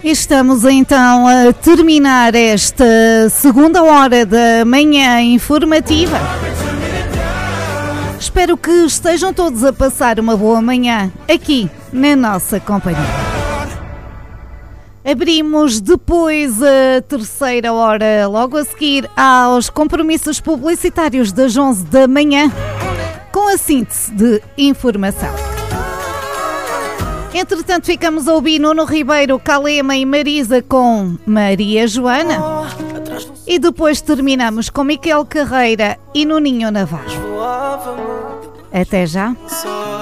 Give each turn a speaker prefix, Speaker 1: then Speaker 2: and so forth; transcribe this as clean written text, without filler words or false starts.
Speaker 1: Estamos então a terminar esta segunda hora da manhã informativa. Espero que estejam todos a passar uma boa manhã aqui na nossa companhia. Abrimos depois a terceira hora, logo a seguir aos compromissos publicitários das 11 da manhã, com a síntese de informação. Entretanto, ficamos a ouvir Nuno Ribeiro, Calema e Marisa com Maria Joana. E depois terminamos com Miquel Carreira e Nuninho Navarro. Até já.